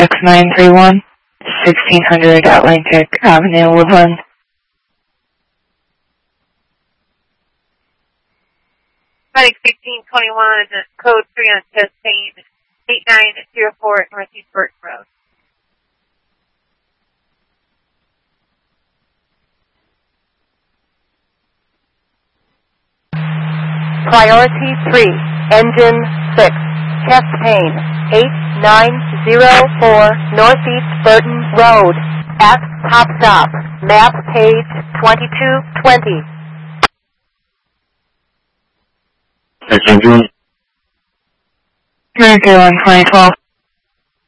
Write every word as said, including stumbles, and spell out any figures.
six nine three one, sixteen hundred Atlantic Avenue, Woodland. Medic sixteen twenty-one, code three on chest pain, eight nine zero four Northeast Burton Road. Priority three, engine six, chest pain, eight nine zero four Northeast Burton Road, at top stop, map page twenty-two twenty. Mercury one twenty twelve.